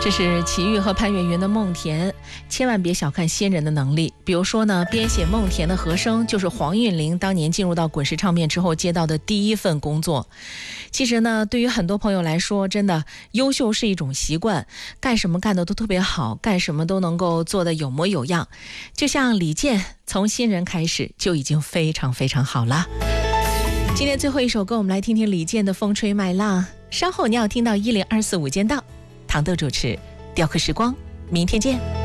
这是齐豫和潘越云的《梦田》，千万别小看新人的能力。比如说呢，编写《梦田》的和声就是黄韵玲当年进入到滚石唱片之后接到的第一份工作。其实呢，对于很多朋友来说，真的优秀是一种习惯，干什么干的都特别好，干什么都能够做得有模有样。就像李健从新人开始就已经非常非常好了。今天最后一首歌，我们来听听李健的《风吹麦浪》。稍后你要听到1024午间到，糖豆主持，雕刻时光，明天见。